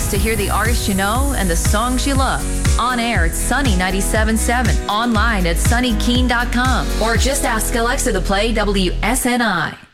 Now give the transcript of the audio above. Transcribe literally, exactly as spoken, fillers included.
to hear the artists you know and the songs you love. On air at Sunny ninety-seven point seven, online at sunny keen dot com, or just ask Alexa to play W S N I.